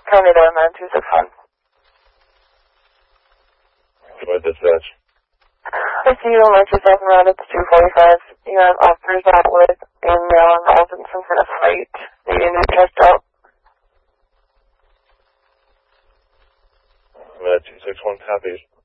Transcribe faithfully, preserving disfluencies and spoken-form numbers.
Tornado nine two six one. Go ahead, dispatch. I see you on March second round at the two forty-five. You have officers out with a male involved in some sort of fight. Needing to test out. I'm at two six one, copies.